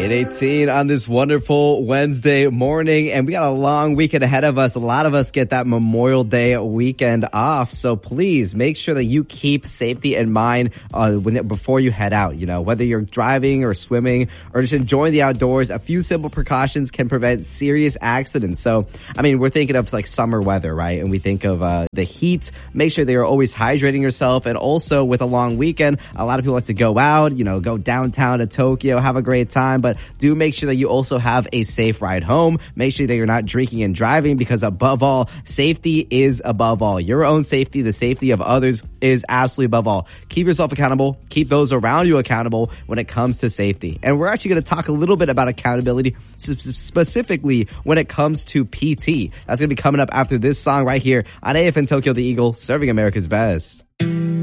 8:18 on this wonderful Wednesday morning, and we got a long weekend ahead of us. A lot of us get that Memorial Day weekend off, so please make sure that you keep safety in mind before you head out. You know, whether you're driving or swimming or just enjoying the outdoors, a few simple precautions can prevent serious accidents. So, I mean, we're thinking of like summer weather, right? And we think of the heat. Make sure that you're always hydrating yourself, and also with a long weekend, a lot of people like to go out, you know, go downtown to Tokyo, have a great time. But do make sure that you also have a safe ride home. Make sure that you're not drinking and driving, because above all, safety is above all. Your own safety, the safety of others is absolutely above all. Keep yourself accountable. Keep those around you accountable when it comes to safety. And we're actually going to talk a little bit about accountability, specifically when it comes to PT. That's going to be coming up after this song right here on AFN Tokyo The Eagle, serving America's best.